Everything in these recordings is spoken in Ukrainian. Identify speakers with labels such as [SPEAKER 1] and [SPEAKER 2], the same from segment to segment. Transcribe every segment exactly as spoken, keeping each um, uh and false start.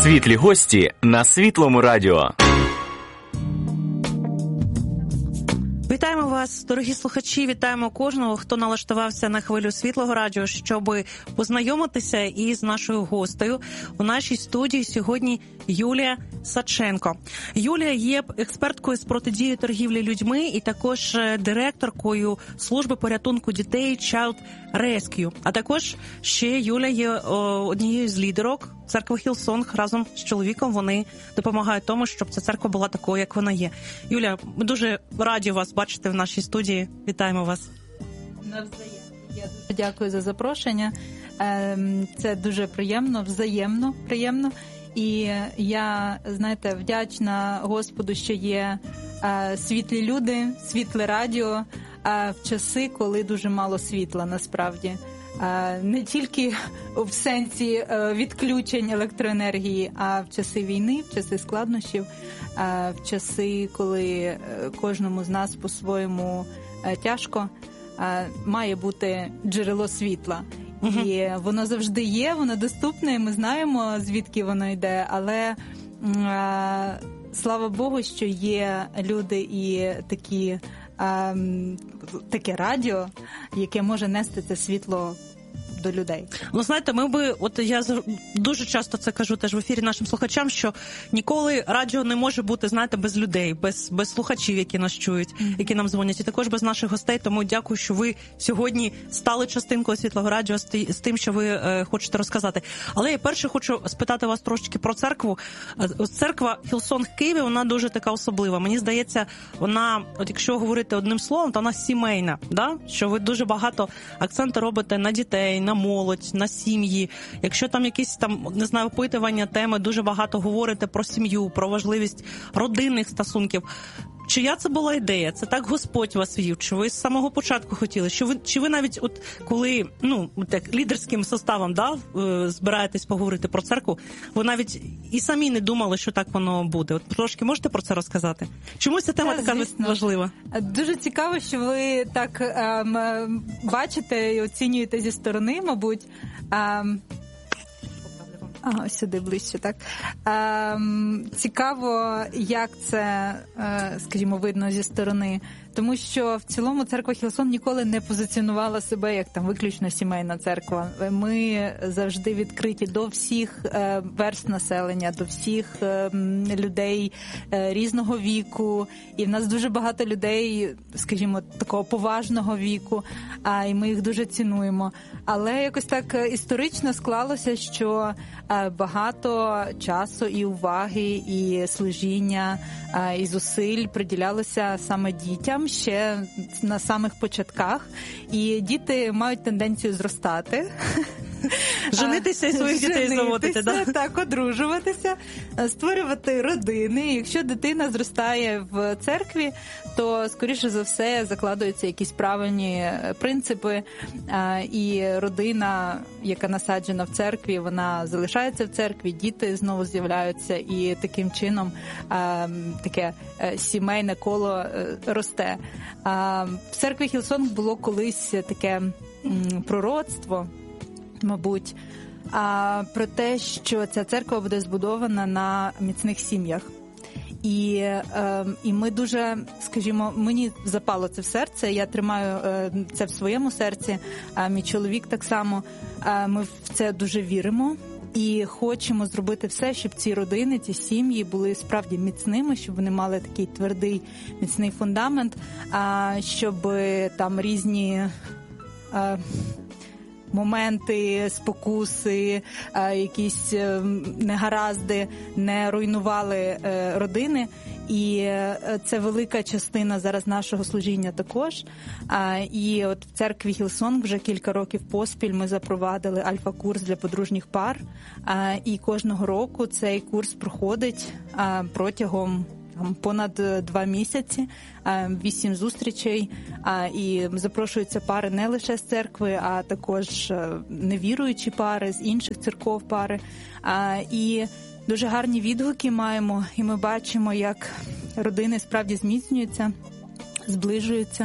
[SPEAKER 1] Світлі гості на Світлому радіо.
[SPEAKER 2] Вітаємо вас, дорогі слухачі, вітаємо кожного, хто налаштувався на хвилю Світлого радіо, щоб познайомитися із нашою гостею. У нашій студії сьогодні Юлія Садченко. Юлія є експерткою з протидії торгівлі людьми і також директоркою служби порятунку дітей Child Rescue. А також ще Юля є однією з лідерок церкви Хілсонг. Разом з чоловіком вони допомагають тому, щоб ця церква була такою, як вона є. Юля, ми дуже раді вас бачити в нашій студії. Вітаємо вас.
[SPEAKER 3] Навзаєм. Я дуже дякую за запрошення. Це дуже приємно, взаємно приємно. І я, знаєте, вдячна Господу, що є світлі люди, світле радіо в часи, коли дуже мало світла, насправді. Не тільки в сенсі відключень електроенергії, а в часи війни, в часи складнощів, в часи, коли кожному з нас по-своєму тяжко, має бути джерело світла. Uh-huh. І воно завжди є, воно доступне, і ми знаємо, звідки воно йде, але а, слава Богу, що є люди і такі, а, таке радіо, яке може нести це світло до людей.
[SPEAKER 2] Ну, знаєте, ми би, от я дуже часто це кажу теж в ефірі нашим слухачам, що ніколи радіо не може бути, знаєте, без людей, без, без слухачів, які нас чують, mm-hmm. які нам дзвонять, і також без наших гостей. Тому дякую, що ви сьогодні стали частинкою Світлого радіо з тим, що ви е, хочете розказати. Але я перше хочу спитати вас трошечки про церкву. Церква Хілсонг в Києві, вона дуже така особлива. Мені здається, вона, от якщо говорити одним словом, то вона сімейна, да? Що ви дуже багато акценту робите на дітей, на молодь, на сім'ї. Якщо там якісь там, не знаю, опитування, теми, дуже багато говорите про сім'ю, про важливість родинних стосунків. Чия це була ідея? Це так Господь вас вів? Чи ви з самого початку хотіли? Чи ви, чи ви навіть, от коли, ну, так, лідерським составом, да, збираєтесь поговорити про церкву, ви навіть і самі не думали, що так воно буде? От трошки можете про це розказати? Чому ця тема
[SPEAKER 3] так,
[SPEAKER 2] така
[SPEAKER 3] звісно.
[SPEAKER 2] важлива?
[SPEAKER 3] Дуже цікаво, що ви так ем, бачите і оцінюєте зі сторони, мабуть. Ем, Ага, сюди ближче, так. Ем, цікаво, як це, е, скажімо, видно зі сторони. Тому що в цілому церква Хілсон ніколи не позиціонувала себе як там виключно сімейна церква. Ми завжди відкриті до всіх е, верств населення, до всіх е, людей е, різного віку. І в нас дуже багато людей, скажімо, такого поважного віку, а і ми їх дуже цінуємо. Але якось так історично склалося, що е, багато часу і уваги, і служіння, е, і зусиль приділялося саме дітям ще на самих початках, і діти мають тенденцію зростати.
[SPEAKER 2] Женитися і своїх дітей заводити, да?
[SPEAKER 3] Так, одружуватися, створювати родини. Якщо дитина зростає в церкві, то, скоріше за все, закладуються якісь правильні принципи, і родина, яка насаджена в церкві, вона залишається в церкві, діти знову з'являються, і таким чином таке сімейне коло росте. В церкві Хілсонг було колись таке пророцтво, мабуть, а, про те, що ця церква буде збудована на міцних сім'ях. І, е, і ми дуже, скажімо, мені запало це в серце, я тримаю е, це в своєму серці, а мій чоловік так само, е, ми в це дуже віримо. І хочемо зробити все, щоб ці родини, ці сім'ї були справді міцними, щоб вони мали такий твердий, міцний фундамент, а, щоб там різні а, моменти, спокуси, а, якісь а, негаразди не руйнували а, родини. І це велика частина зараз нашого служіння також. І от в церкві Хілсонг вже кілька років поспіль ми запровадили альфа-курс для подружніх пар. І кожного року цей курс проходить протягом понад два місяці, вісім зустрічей, і запрошуються пари не лише з церкви, а також невіруючі пари, з інших церков пари. І дуже гарні відгуки маємо, і ми бачимо, як родини справді зміцнюються. зближуються.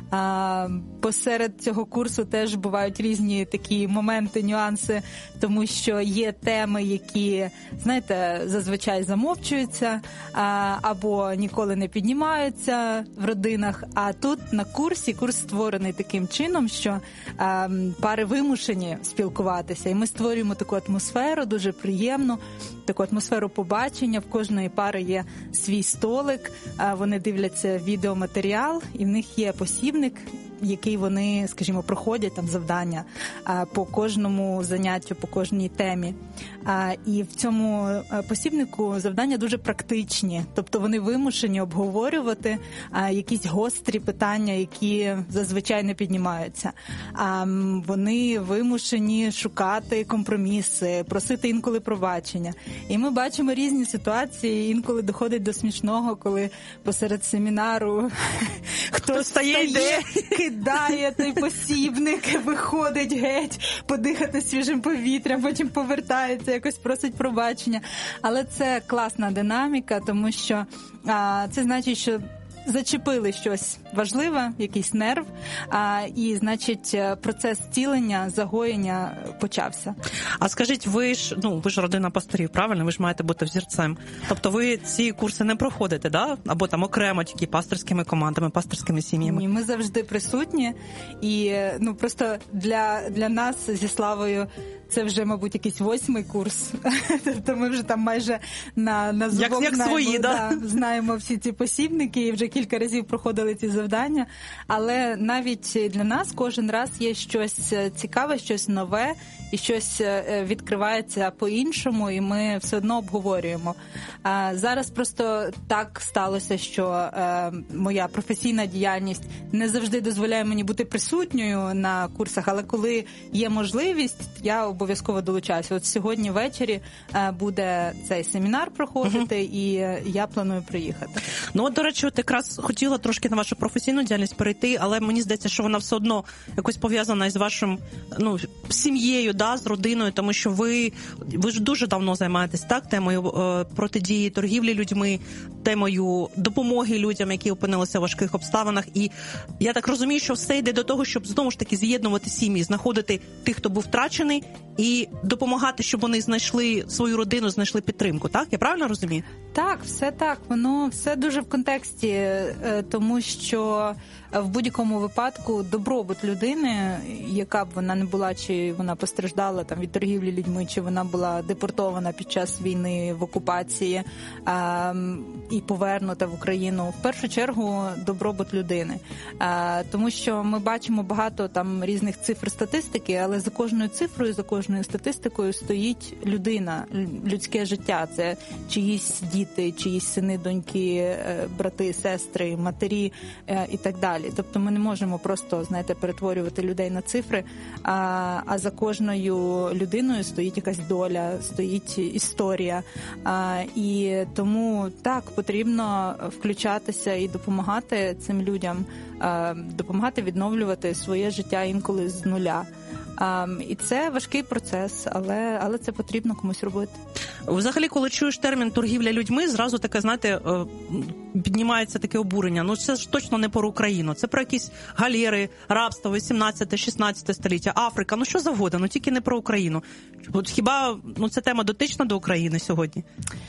[SPEAKER 3] А, посеред цього курсу теж бувають різні такі моменти, нюанси, тому що є теми, які, знаєте, зазвичай замовчуються а, або ніколи не піднімаються в родинах. А тут на курсі, курс створений таким чином, що а, пари вимушені спілкуватися. І ми створюємо таку атмосферу, дуже приємну, таку атмосферу побачення. В кожної пари є свій столик, а, вони дивляться відеоматеріал, і в них є посібник, який вони, скажімо, проходять там завдання а, по кожному заняттю, по кожній темі. А, і в цьому посібнику завдання дуже практичні, тобто вони вимушені обговорювати а, якісь гострі питання, які зазвичай не піднімаються. А, вони вимушені шукати компроміси, просити інколи пробачення. І ми бачимо різні ситуації, інколи доходить до смішного, коли посеред семінару хтось стає, йде, кидає той посібник, виходить геть, подихати свіжим повітрям, потім повертається, якось просить пробачення. Але це класна динаміка, тому що а, це значить, що зачепили щось важливе, якийсь нерв, а, і, значить, процес зцілення, загоєння почався.
[SPEAKER 2] А скажіть, ви ж, ну, ви ж родина пасторів, правильно? Ви ж маєте бути взірцем. Тобто ви ці курси не проходите, да? Або там окремо тільки пасторськими командами, пасторськими сім'ями?
[SPEAKER 3] Ні, ми завжди присутні. І, ну, просто для, для нас зі Славою це вже, мабуть, якийсь восьмий курс. Тобто ми вже там майже на, на зубок
[SPEAKER 2] як, як
[SPEAKER 3] знаємо,
[SPEAKER 2] свої, да?
[SPEAKER 3] Да, знаємо всі ці посібники і вже кілька разів проходили ці завдання. Але навіть для нас кожен раз є щось цікаве, щось нове, і щось відкривається по-іншому, і ми все одно обговорюємо. А зараз просто так сталося, що е, моя професійна діяльність не завжди дозволяє мені бути присутньою на курсах, але коли є можливість, я обов'язково долучаюся. От сьогодні ввечері е, буде цей семінар проходити, uh-huh. і я планую приїхати.
[SPEAKER 2] Ну, от, до речі, от якраз хотіла трошки на вашу професійну діяльність перейти, але мені здається, що вона все одно якось пов'язана із вашим, ну, сім'єю, да, з родиною, тому що ви, ви ж дуже давно займаєтесь, так, темою е, протидії торгівлі людьми, темою допомоги людям, які опинилися в важких обставинах. І я так розумію, що все йде до того, щоб знову ж таки з'єднувати сім'ї, знаходити тих, хто був втрачений, і допомагати, щоб вони знайшли свою родину, знайшли підтримку. Так? Я правильно розумію?
[SPEAKER 3] Так, все так. Воно все дуже в контексті, тому що в будь-якому випадку добробут людини, яка б вона не була, чи вона постраждала там від торгівлі людьми, чи вона була депортована під час війни в окупації а, і повернута в Україну, в першу чергу добробут людини. А, тому що ми бачимо багато там різних цифр статистики, але за кожною цифрою, за кожною статистикою стоїть людина, людське життя. Це чиїсь діти, чиїсь сини, доньки, брати, сестри, матері і так далі. Тобто ми не можемо просто, знаєте, перетворювати людей на цифри, а, а за кожною людиною стоїть якась доля, стоїть історія. А, і тому так, потрібно включатися і допомагати цим людям, а, допомагати відновлювати своє життя інколи з нуля. Um, і це важкий процес, але, але це потрібно комусь робити.
[SPEAKER 2] Взагалі, коли чуєш термін торгівля людьми, зразу таке, знаєте, піднімається таке обурення. Ну, це ж точно не про Україну. Це про якісь галери, рабство, вісімнадцяте-шістнадцяте століття, Африка, ну що завгодно, ну тільки не про Україну. От хіба ну, ця тема дотична до України сьогодні?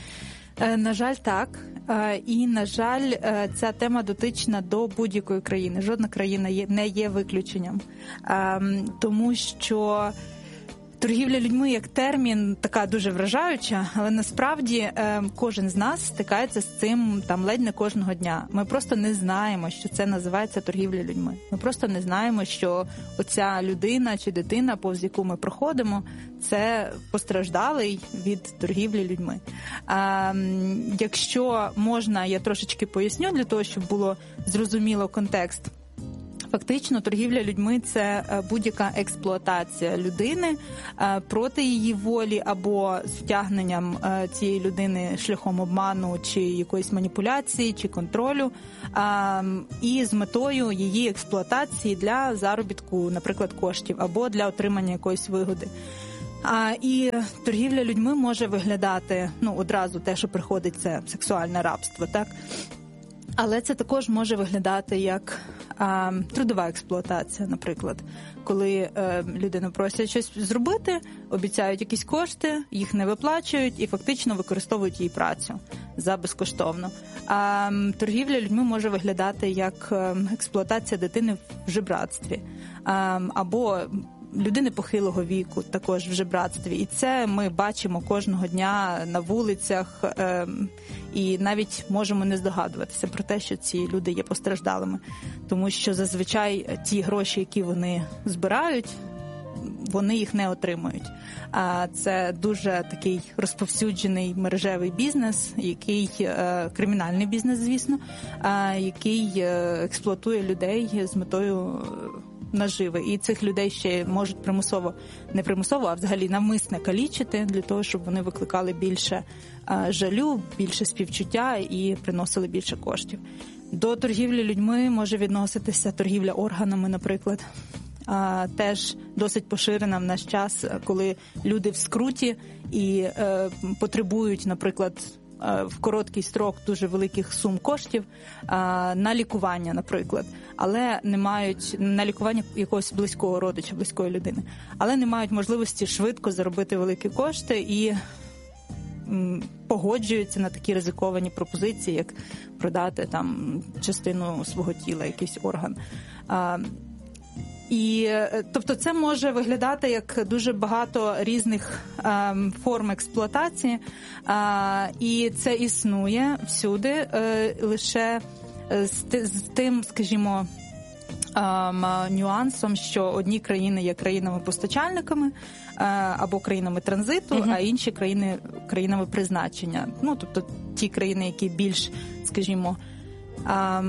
[SPEAKER 3] На жаль, так. І, на жаль, ця тема дотична до будь-якої країни. Жодна країна не є виключенням. Тому що торгівля людьми як термін така дуже вражаюча, але насправді кожен з нас стикається з цим там ледь не кожного дня. Ми просто не знаємо, що це називається торгівля людьми. Ми просто не знаємо, що оця людина чи дитина, повз яку ми проходимо, це постраждалий від торгівлі людьми. А, якщо можна, я трошечки поясню для того, щоб було зрозуміло контекст. Фактично, торгівля людьми – це будь-яка експлуатація людини проти її волі або з втягненням цієї людини шляхом обману чи якоїсь маніпуляції, чи контролю, і з метою її експлуатації для заробітку, наприклад, коштів або для отримання якоїсь вигоди. А, і торгівля людьми може виглядати, ну, одразу те, що приходить, це сексуальне рабство, так? Але це також може виглядати як а, трудова експлуатація, наприклад. Коли е, людину просять щось зробити, обіцяють якісь кошти, їх не виплачують і фактично використовують її працю за безкоштовно. А м, торгівля людьми може виглядати як е, експлуатація дитини в жебрацтві. А, або людини похилого віку також в жебрацтві. І це ми бачимо кожного дня на вулицях, е, і навіть можемо не здогадуватися про те, що ці люди є постраждалими. Тому що зазвичай ті гроші, які вони збирають, вони їх не отримують. А це дуже такий розповсюджений мережевий бізнес, який е, кримінальний бізнес, звісно, е, який е, експлуатує людей з метою наживи. І цих людей ще можуть примусово, не примусово, а взагалі навмисне калічити для того, щоб вони викликали більше е, жалю, більше співчуття і приносили більше коштів. До торгівлі людьми може відноситися торгівля органами, наприклад. А, теж досить поширена в наш час, коли люди в скруті і е, потребують, наприклад, е, в короткий строк дуже великих сум коштів е, на лікування, наприклад, але не мають на лікування якогось близького родича, близької людини, але не мають можливості швидко заробити великі кошти і м, погоджуються на такі ризиковані пропозиції, як продати там частину свого тіла, якийсь орган. А, І, тобто, це може виглядати як дуже багато різних е, форм експлуатації, е, і це існує всюди, е, лише з, з тим, скажімо, е, нюансом, що одні країни є країнами-постачальниками е, або країнами транзиту, угу. а інші країни країнами призначення. Ну, тобто, ті країни, які більш, скажімо, е,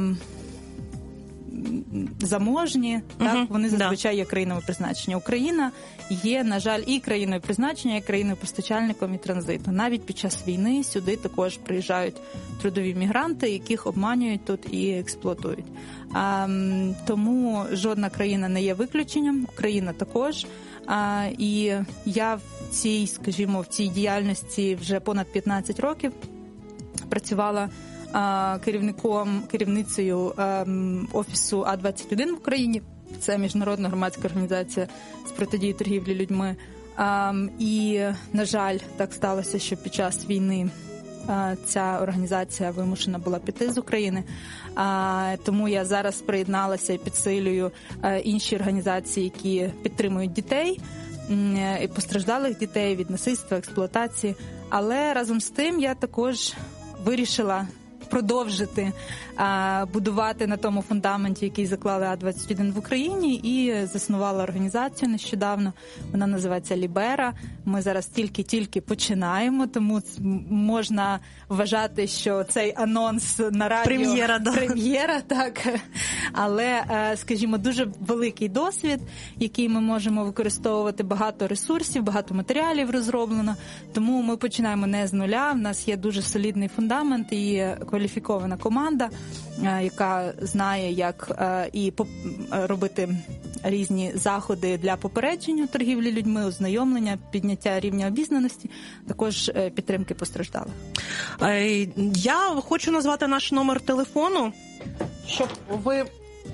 [SPEAKER 3] заможні, uh-huh. так, вони зазвичай є країнами призначення. Україна є, на жаль, і країною призначення, і країною постачальником і транзиту. Навіть під час війни сюди також приїжджають трудові мігранти, яких обманюють тут і експлуатують. А, тому жодна країна не є виключенням, Україна також. А, і я в цій, скажімо, в цій діяльності вже понад п'ятнадцять років працювала керівником, керівницею ем, офісу А двадцять один в Україні. Це міжнародна громадська організація з протидії торгівлі людьми. Ем, і, на жаль, так сталося, що під час війни е, ця організація вимушена була піти з України. Е, тому я зараз приєдналася і підсилюю е, інші організації, які підтримують дітей, е, і постраждалих дітей від насильства, експлуатації. Але разом з тим я також вирішила продовжити а, будувати на тому фундаменті, який заклали А двадцять один в Україні, і заснувала організацію нещодавно. Вона називається «Лібера». Ми зараз тільки-тільки починаємо, тому можна вважати, що цей анонс на радіо...
[SPEAKER 2] Прем'єра, да.
[SPEAKER 3] Прем'єра, так. Але, скажімо, дуже великий досвід, який ми можемо використовувати, багато ресурсів, багато матеріалів розроблено. Тому ми починаємо не з нуля. В нас є дуже солідний фундамент і кваліфікована команда, яка знає, як і робити різні заходи для попередження торгівлі людьми, ознайомлення, підняття рівня обізнаності, також підтримки постраждалих.
[SPEAKER 2] Я хочу назвати наш номер телефону, щоб ви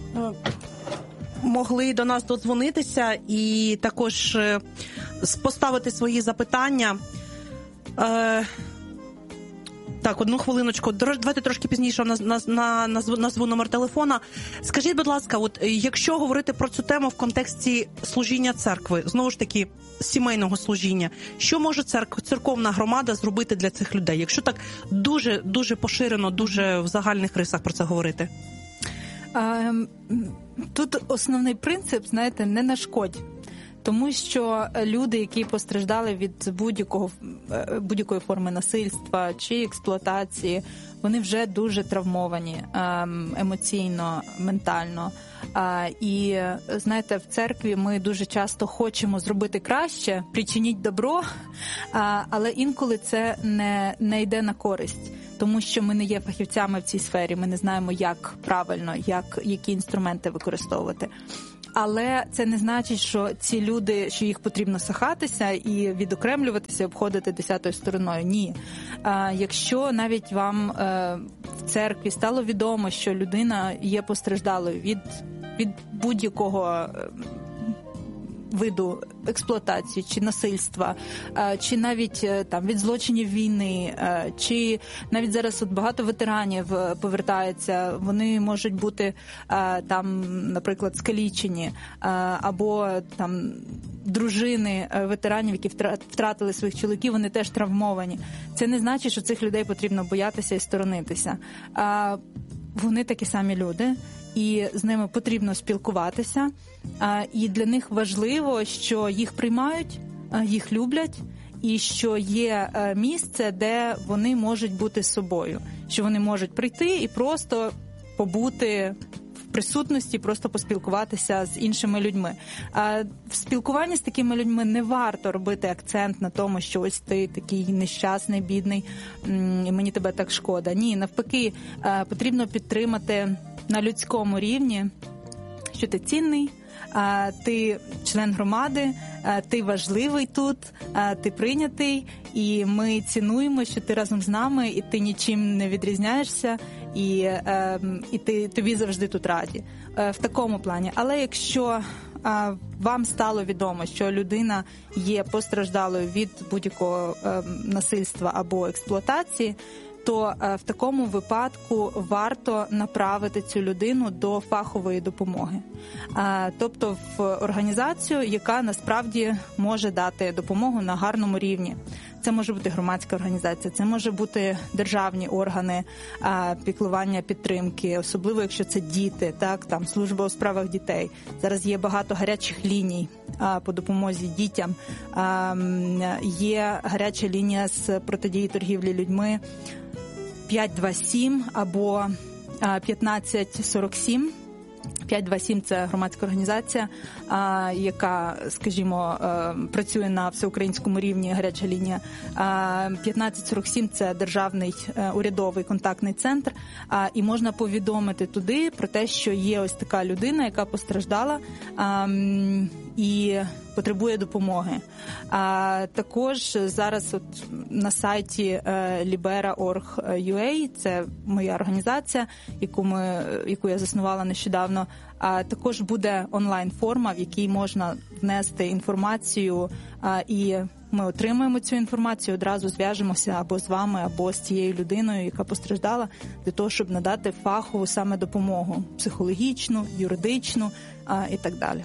[SPEAKER 2] могли до нас додзвонитися і також поставити свої запитання. Так, одну хвилиночку. Давайте трошки пізніше на, на, на, назву, назву номер телефона. Скажіть, будь ласка, от якщо говорити про цю тему в контексті служіння церкви, знову ж таки, сімейного служіння, що може церк, церковна громада зробити для цих людей? Якщо так дуже, дуже поширено, дуже в загальних рисах про це говорити?
[SPEAKER 3] А, тут основний принцип, знаєте, не нашкодь. Тому що люди, які постраждали від будь-якого, будь-якої форми насильства чи експлуатації, вони вже дуже травмовані емоційно, ментально. І, знаєте, в церкві ми дуже часто хочемо зробити краще, причиніть добро, але інколи це не, не йде на користь. Тому що ми не є фахівцями в цій сфері, ми не знаємо, як правильно, як, які інструменти використовувати. Але це не значить, що ці люди, що їх потрібно сахатися і відокремлюватися, обходити десятою стороною. Ні. Якщо навіть вам в церкві стало відомо, що людина є постраждалою від, від будь-якого виду експлуатації чи насильства, чи навіть там від злочинів війни, чи навіть зараз от багато ветеранів повертаються, вони можуть бути там, наприклад, скалічені, або там дружини ветеранів, які втратили своїх чоловіків, вони теж травмовані. Це не значить, що цих людей потрібно боятися і сторонитися. Вони такі самі люди, і з ними потрібно спілкуватися. І для них важливо, що їх приймають, їх люблять, і що є місце, де вони можуть бути собою, що вони можуть прийти і просто побути в присутності, просто поспілкуватися з іншими людьми. А в спілкуванні з такими людьми не варто робити акцент на тому, що ось ти такий нещасний, бідний, і мені тебе так шкода. Ні, навпаки, потрібно підтримати на людському рівні, що ти цінний, ти член громади, ти важливий тут, ти прийнятий, і ми цінуємо, що ти разом з нами, і ти нічим не відрізняєшся, і, і ти, тобі завжди тут раді. В такому плані. Але якщо вам стало відомо, що людина є постраждалою від будь-якого насильства або експлуатації, то в такому випадку варто направити цю людину до фахової допомоги. Тобто в організацію, яка насправді може дати допомогу на гарному рівні. Це може бути громадська організація, це може бути державні органи піклування, підтримки, особливо якщо це діти, так, там служба у справах дітей. Зараз є багато гарячих ліній по допомозі дітям. Є гаряча лінія з протидії торгівлі людьми п'ять два сім або п'ятнадцять сорок сім. п'ять два сім – це громадська організація, яка, скажімо, працює на всеукраїнському рівні, гаряча лінія. п'ятнадцять сорок сім – це державний урядовий контактний центр, і можна повідомити туди про те, що є ось така людина, яка постраждала і потребує допомоги. А також зараз от на сайті libera крапка орг крапка ю а, це моя організація, яку ми яку я заснувала нещодавно. А також буде онлайн-форма, в якій можна внести інформацію, і ми отримаємо цю інформацію, одразу зв'яжемося або з вами, або з тією людиною, яка постраждала, для того, щоб надати фахову саме допомогу психологічну, юридичну і так далі.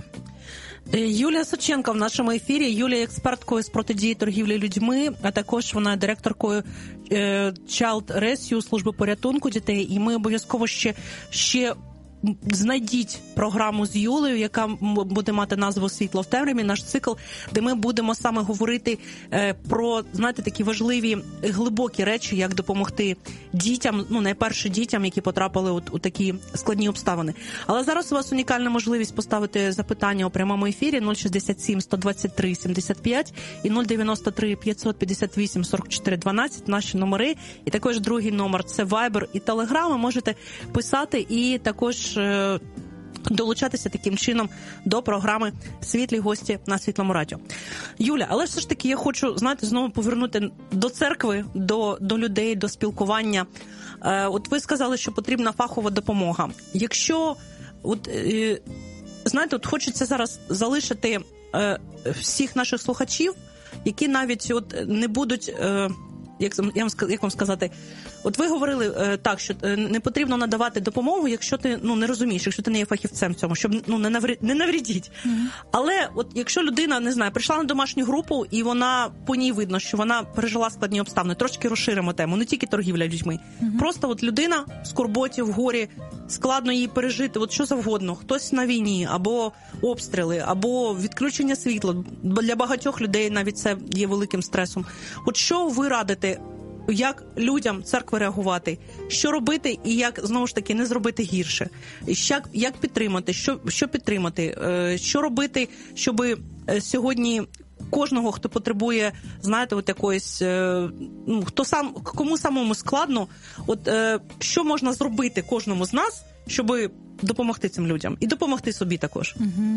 [SPEAKER 2] Юлія Савченко в нашому ефірі. Юлія експерткою з протидії торгівлі людьми, а також вона директоркою Child Rescue, служби порятунку дітей. І ми обов'язково ще, ще знайдіть програму з Юлею, яка буде мати назву «Світло в темряві», наш цикл, де ми будемо саме говорити про, знаєте, такі важливі, глибокі речі, як допомогти дітям, ну, найперше дітям, які потрапили у, у такі складні обставини. Але зараз у вас унікальна можливість поставити запитання у прямому ефірі нуль шістдесят сім сто двадцять три сімдесят п'ять і нуль дев'яносто три п'ятсот п'ятдесят вісім сорок чотири дванадцять, наші номери. І також другий номер – це Viber і Telegram. Ви можете писати і також долучатися таким чином до програми «Світлі гості» на Світлому радіо. Юля, але все ж таки я хочу, знаєте, знову повернути до церкви, до, до людей, до спілкування. Е, от ви сказали, що потрібна фахова допомога. Якщо, от, е, знаєте, от хочеться зараз залишити е, всіх наших слухачів, які навіть от не будуть... Е, Як, як вам сказати, от ви говорили е, так, що не потрібно надавати допомогу, якщо ти ну не розумієш, якщо ти не є фахівцем в цьому, щоб ну не наврі, не наврідіть. Mm-hmm. Але от якщо людина, не знаю, прийшла на домашню групу і вона по ній видно, що вона пережила складні обставини, трошки розширимо тему, не тільки торгівля людьми. Mm-hmm. Просто от людина в скорботі, в горі, складно її пережити, от що завгодно, хтось на війні, або обстріли, або відключення світла. Для багатьох людей навіть це є великим стресом. От що ви радите, як людям церкви реагувати, що робити і як, знову ж таки, не зробити гірше, як, як підтримати, що, що підтримати, що робити, щоб сьогодні кожного, хто потребує, знаєте, от якоїсь, ну, хто сам, кому самому складно, от що можна зробити кожному з нас, щоб допомогти цим людям і допомогти собі також?
[SPEAKER 3] Угу.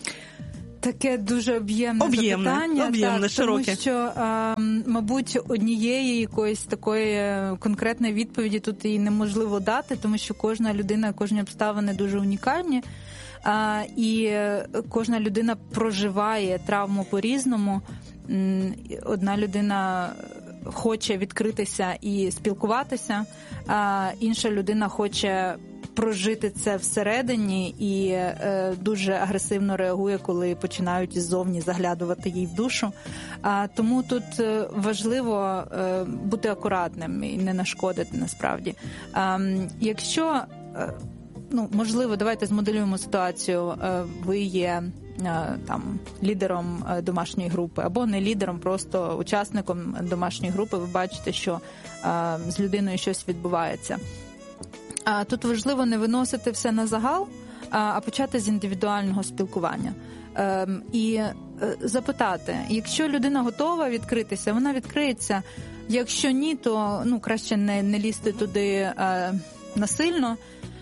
[SPEAKER 3] Таке дуже об'ємне,
[SPEAKER 2] об'ємне
[SPEAKER 3] запитання,
[SPEAKER 2] об'ємне,
[SPEAKER 3] так,
[SPEAKER 2] широке.
[SPEAKER 3] Тому що, а, мабуть, однієї якоїсь такої конкретної відповіді тут і неможливо дати, тому що кожна людина, кожні обставини дуже унікальні, а, і кожна людина проживає травму по-різному. Одна людина хоче відкритися і спілкуватися, а інша людина хоче прожити це всередині і е, дуже агресивно реагує, коли починають іззовні заглядувати їй в душу. А тому тут важливо е, бути акуратним і не нашкодити насправді. А, якщо, е, ну, можливо, давайте змоделюємо ситуацію, е, ви є е, там лідером домашньої групи або не лідером, просто учасником домашньої групи, ви бачите, що е, з людиною щось відбувається. А тут важливо не виносити все на загал, а почати з індивідуального спілкування. Ем, і е, запитати, якщо людина готова відкритися, вона відкриється. Якщо ні, то ну, краще не, не лізти туди е, насильно.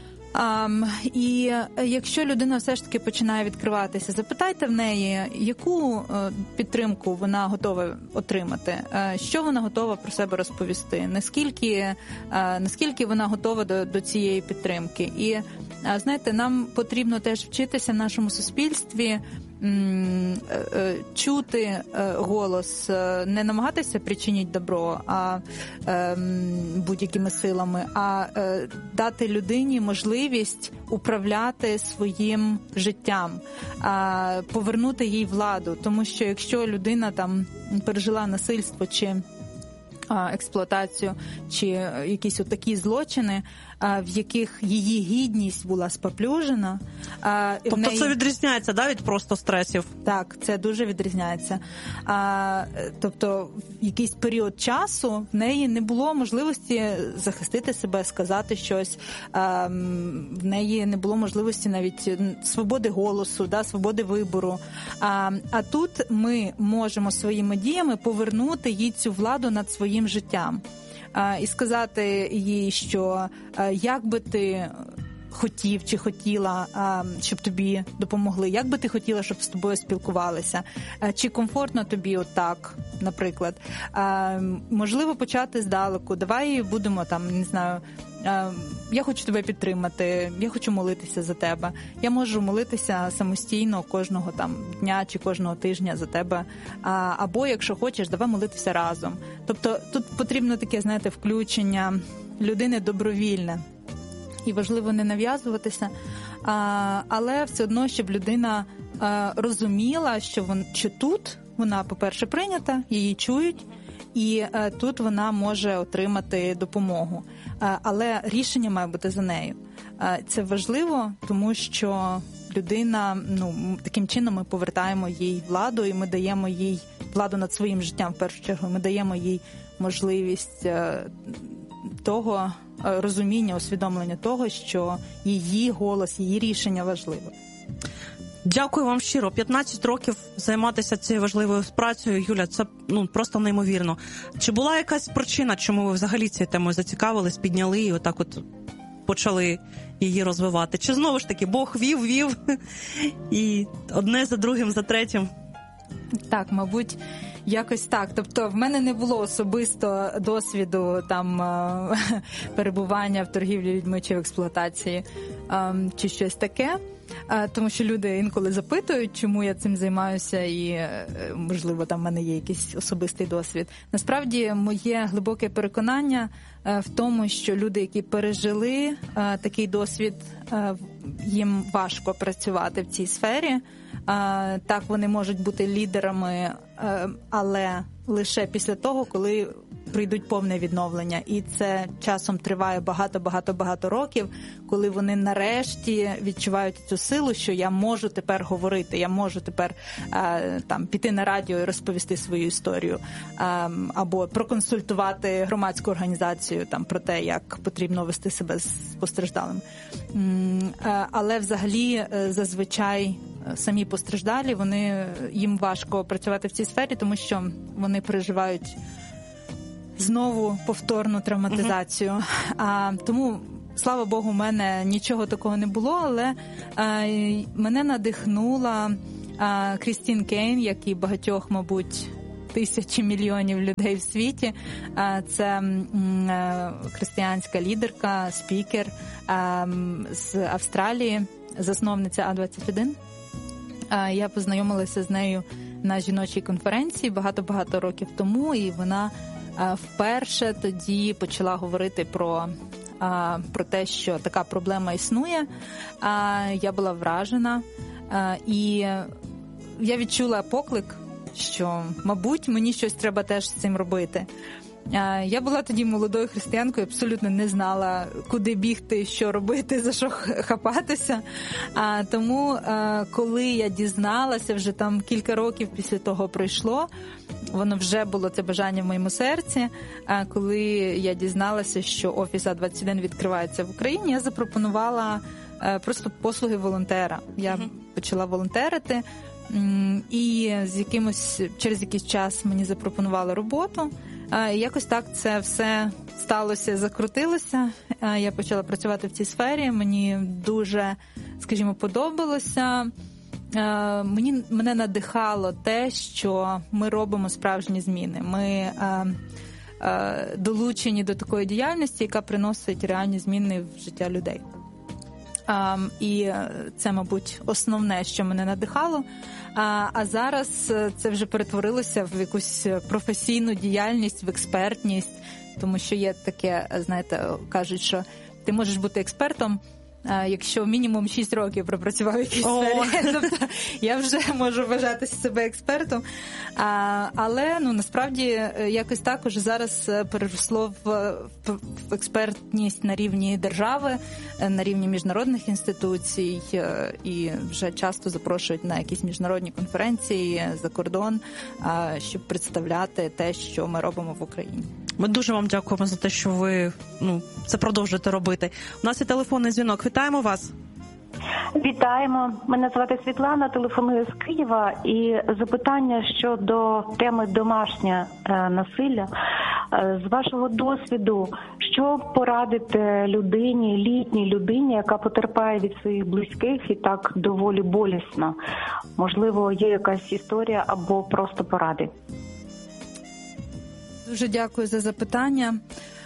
[SPEAKER 3] Um, і якщо людина все ж таки починає відкриватися, запитайте в неї, яку е, підтримку вона готова отримати, е, що вона готова про себе розповісти, наскільки, е, наскільки вона готова до, до цієї підтримки. І, е, знаєте, нам потрібно теж вчитися в нашому суспільстві м, е, чути е, голос, е, не намагатися причинити добро а е, будь-якими силами, а е, дати людині можливість управляти своїм життям, повернути їй владу. Тому що якщо людина там пережила насильство чи експлуатацію, чи якісь отакі злочини, в яких її гідність була споплюжена.
[SPEAKER 2] Тобто неї... це відрізняється, да, від просто стресів?
[SPEAKER 3] Так, це дуже відрізняється. А, тобто в якийсь період часу в неї не було можливості захистити себе, сказати щось, а, в неї не було можливості навіть свободи голосу, да, свободи вибору. А, а тут ми можемо своїми діями повернути їй цю владу над своїм життям. І сказати їй, що як би ти хотів чи хотіла, щоб тобі допомогли, як би ти хотіла, щоб з тобою спілкувалися, чи комфортно тобі отак, наприклад. Можливо, почати здалеку, давай будемо там, не знаю, я хочу тебе підтримати, я хочу молитися за тебе. Я можу молитися самостійно кожного там дня чи кожного тижня за тебе. А, або, якщо хочеш, давай молитися разом. Тобто тут потрібно таке, знаєте, включення людини добровільне. І важливо не нав'язуватися, а, але все одно, щоб людина а, розуміла, що, вон, що тут вона, по-перше, прийнята, її чують, і а, тут вона може отримати допомогу. А, але рішення має бути за нею. А, це важливо, тому що людина, ну, таким чином ми повертаємо їй владу, і ми даємо їй владу над своїм життям, в першу чергу. Ми даємо їй можливість а, того, розуміння, усвідомлення того, що її голос, її рішення важливе.
[SPEAKER 2] Дякую вам щиро. п'ятнадцять років займатися цією важливою працею, Юля, це ну просто неймовірно. Чи була якась причина, чому ви взагалі цією темою зацікавились, підняли і отак от почали її розвивати? Чи знову ж таки Бог вів, вів і одне за другим, за третім?
[SPEAKER 3] Так, мабуть, якось так. Тобто в мене не було особисто досвіду там перебування в торгівлі людьми чи в експлуатації чи щось таке. Тому що люди інколи запитують, чому я цим займаюся, і, можливо, там в мене є якийсь особистий досвід. Насправді, моє глибоке переконання в тому, що люди, які пережили такий досвід, їм важко працювати в цій сфері. Так, вони можуть бути лідерами, але лише після того, коли прийдуть повне відновлення. І це часом триває багато-багато-багато років, коли вони нарешті відчувають цю силу, що я можу тепер говорити, я можу тепер там піти на радіо і розповісти свою історію, або проконсультувати громадську організацію там про те, як потрібно вести себе з постраждалим. Але взагалі зазвичай самі постраждалі, вони, їм важко працювати в цій сфері, тому що вони переживають знову повторну травматизацію. Uh-huh. А, тому слава Богу, у мене нічого такого не було, але мене надихнула Крістін Кейн, як і багатьох, мабуть, тисячі мільйонів людей в світі. Це християнська лідерка, спікер з Австралії, засновниця А двадцять один. Я познайомилася з нею на жіночій конференції багато-багато років тому, і вона вперше тоді почала говорити про, про те, що така проблема існує. Я була вражена, і я відчула поклик, що, мабуть, мені щось треба теж з цим робити. Я була тоді молодою християнкою, абсолютно не знала, куди бігти, що робити, за що хапатися. Тому, коли я дізналася, вже там кілька років після того пройшло, воно вже було це бажання в моєму серці. Коли я дізналася, що офіс А двадцять один відкривається в Україні, я запропонувала просто послуги волонтера. Я почала волонтерити, і з якимось, через якийсь час мені запропонували роботу. І якось так це все сталося, закрутилося. Я почала працювати в цій сфері, мені дуже, скажімо, подобалося. Мені, мене надихало те, що ми робимо справжні зміни. Ми долучені до такої діяльності, яка приносить реальні зміни в життя людей. Um, і це, мабуть, основне, що мене надихало. А, а зараз це вже перетворилося в якусь професійну діяльність, в експертність, тому що є таке, знаєте, кажуть, що ти можеш бути експертом, якщо мінімум шість років пропрацював в якійсь сфері. Тобто я вже можу вважати себе експертом. А, але, ну, насправді, якось також зараз переросло в, в експертність на рівні держави, на рівні міжнародних інституцій, і вже часто запрошують на якісь міжнародні конференції за кордон, щоб представляти те, що ми робимо в Україні.
[SPEAKER 2] Ми дуже вам дякуємо за те, що ви, ну, це продовжуєте робити. У нас є телефонний дзвінок. Вітаємо вас.
[SPEAKER 4] Вітаємо. Мене звати Світлана, телефоную з Києва. І запитання щодо теми домашнє насилля. З вашого досвіду, що порадите людині, літній людині, яка потерпає від своїх близьких і так доволі болісно? Можливо, є якась історія або просто поради?
[SPEAKER 3] Дуже дякую за запитання.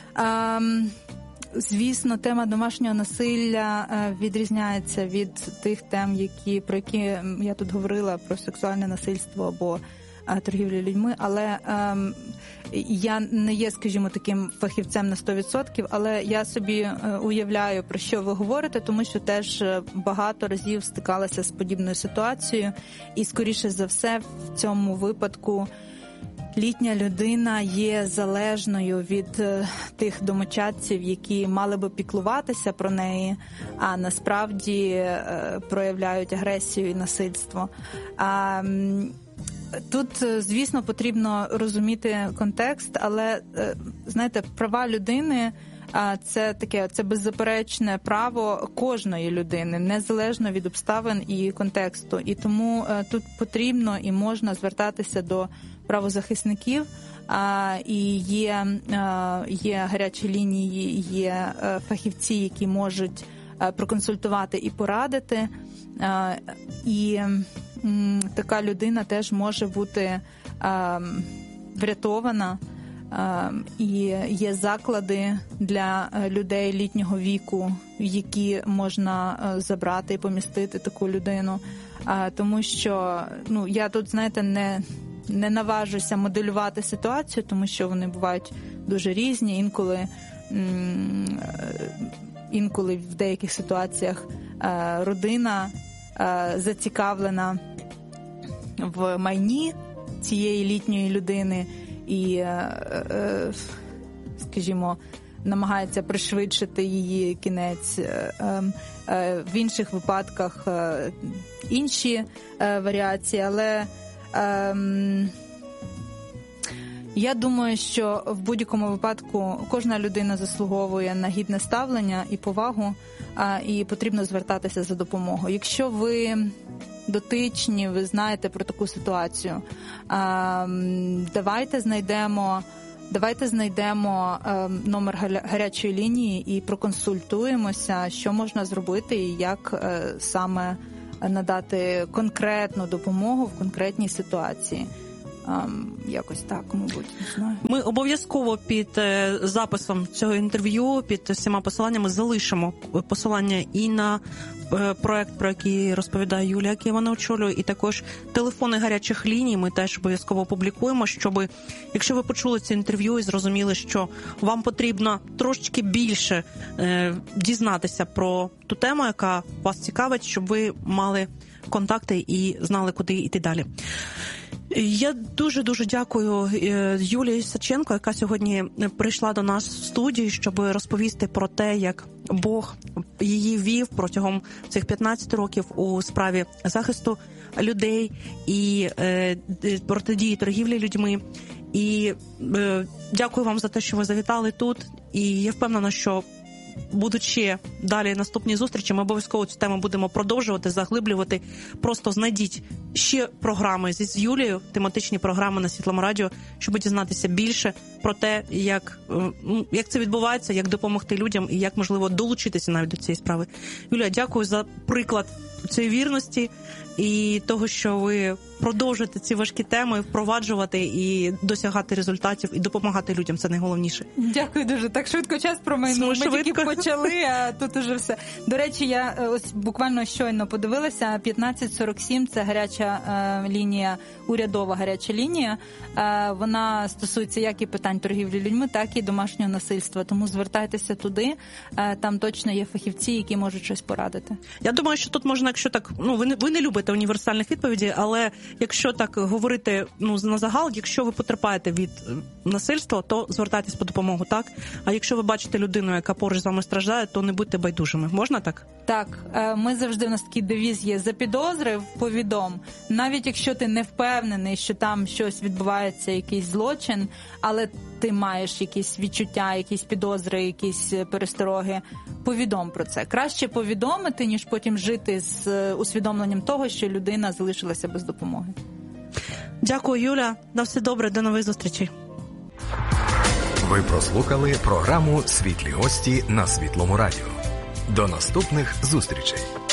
[SPEAKER 3] Звісно, тема домашнього насилля відрізняється від тих тем, які, про які я тут говорила, про сексуальне насильство або торгівлю людьми, але ем, я не є, скажімо, таким фахівцем на сто відсотків, але я собі уявляю, про що ви говорите, тому що теж багато разів стикалася з подібною ситуацією, і, скоріше за все, в цьому випадку літня людина є залежною від тих домочадців, які мали би піклуватися про неї, а насправді проявляють агресію і насильство. А тут, звісно, потрібно розуміти контекст, але, знаєте, права людини – це таке, це беззаперечне право кожної людини, незалежно від обставин і контексту. І тому тут потрібно і можна звертатися до правозахисників, і є, є гарячі лінії, є фахівці, які можуть проконсультувати і порадити. І така людина теж може бути врятована. І є заклади для людей літнього віку, в які можна забрати і помістити таку людину. Тому що, ну, я тут, знаєте, не, не наважуся моделювати ситуацію, тому що вони бувають дуже різні. Інколи, інколи в деяких ситуаціях родина зацікавлена в майні цієї літньої людини і, скажімо, намагається пришвидшити її кінець. В інших випадках інші варіації, але я думаю, що в будь-якому випадку кожна людина заслуговує на гідне ставлення і повагу, і потрібно звертатися за допомогою. Якщо ви дотичні, ви знаєте про таку ситуацію, давайте знайдемо давайте знайдемо е, номер гарячої лінії і проконсультуємося, що можна зробити і як е, саме надати конкретну допомогу в конкретній ситуації. Um, якось так, мабуть, не знаю.
[SPEAKER 2] Ми обов'язково під е, записом цього інтерв'ю, під всіма посиланнями залишимо посилання і на е, проект, про який розповідає Юлія, який вона очолює, і також телефони гарячих ліній ми теж обов'язково опублікуємо, щоб, якщо ви почули це інтерв'ю і зрозуміли, що вам потрібно трошечки більше е, дізнатися про ту тему, яка вас цікавить, щоб ви мали контакти і знали, куди йти далі. Я дуже-дуже дякую Юлії Саченко, яка сьогодні прийшла до нас в студію, щоб розповісти про те, як Бог її вів протягом цих п'ятнадцяти років у справі захисту людей і е, протидії торгівлі людьми. І е, дякую вам за те, що ви завітали тут. І я впевнена, що будуть ще далі наступні зустрічі, ми обов'язково цю тему будемо продовжувати, заглиблювати. Просто знайдіть ще програми з Юлією, тематичні програми на Світлому радіо, щоб дізнатися більше про те, як, як це відбувається, як допомогти людям і як, можливо, долучитися навіть до цієї справи. Юлія, дякую за приклад цієї вірності і того, що ви продовжуєте ці важкі теми, впроваджувати і досягати результатів, і допомагати людям. Це найголовніше.
[SPEAKER 3] Дякую дуже. Так швидко час промайнув. Ми
[SPEAKER 2] швидко.
[SPEAKER 3] тільки почали, а тут уже все. До речі, я ось буквально щойно подивилася. п'ятнадцять сорок сім – це гаряча е, лінія, урядова гаряча лінія. Е, вона стосується як і питань торгівлі людьми, так і домашнього насильства. Тому звертайтеся туди. Е, там точно є фахівці, які можуть щось порадити.
[SPEAKER 2] Я думаю, що тут можна, якщо так, ну ви не ви не любите універсальних відповідей, але якщо так говорити, ну на загал, якщо ви потерпаєте від насильства, то звертайтесь по допомогу, так? А якщо ви бачите людину, яка поруч з вами страждає, то не будьте байдужими. Можна так?
[SPEAKER 3] Так, ми завжди, у нас такий девіз є: запідозрив, повідом. Навіть якщо ти не впевнений, що там щось відбувається, якийсь злочин, але ти маєш якісь відчуття, якісь підозри, якісь перестороги, повідом про це. Краще повідомити, ніж потім жити з усвідомленням того, що людина залишилася без допомоги.
[SPEAKER 2] Дякую, Юля. На все добре, до нових зустрічей.
[SPEAKER 5] Ви прослухали програму «Світлі гості» на Світлому радіо. До наступних зустрічей.